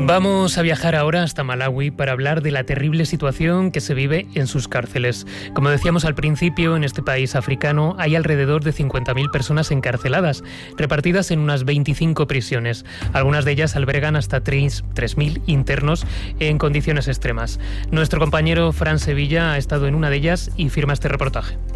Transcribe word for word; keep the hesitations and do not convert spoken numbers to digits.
Vamos a viajar ahora hasta Malawi para hablar de la terrible situación que se vive en sus cárceles. Como decíamos al principio, en este país africano hay alrededor de cincuenta mil personas encarceladas, repartidas en unas veinticinco prisiones. Algunas de ellas albergan hasta tres mil internos en condiciones extremas. Nuestro compañero Fran Sevilla ha estado en una de ellas y firma este reportaje.